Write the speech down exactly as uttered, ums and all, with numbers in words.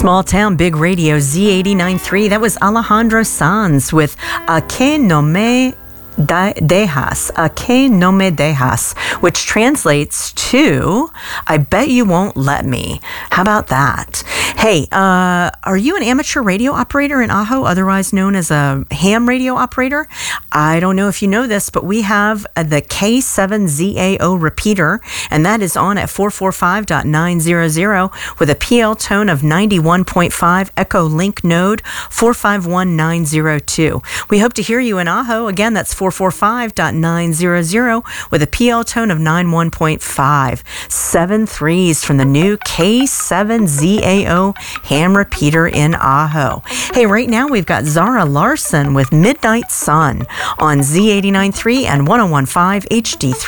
Small Town Big Radio Z eighty-nine point three. That was Alejandro Sanz with A Que No Me Dejas, A Que No Me Dejas, which translates to, I bet you won't let me. How about that? Hey, uh, are you an amateur radio operator in Ajo, otherwise known as a ham radio operator? I don't know if you know this, but we have the K seven Z A O repeater, and that is on at four forty-five point nine hundred with a P L tone of ninety-one point five, Echo Link node four five one nine zero two. We hope to hear you in Ajo. Again, that's four forty-five point nine hundred with a P L tone of ninety-one point five. Seven threes from the new K seven Z A O ham repeater in Ajo. Hey, right now we've got Zara Larson with Midnight Sun on Z eighty-nine point three and one oh one point five H D three.